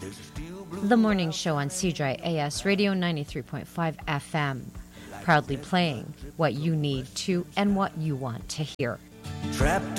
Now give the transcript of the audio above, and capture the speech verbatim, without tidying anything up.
The morning show on C J I A S Radio ninety-three point five F M, proudly playing what you need to and what you want to hear. Trapped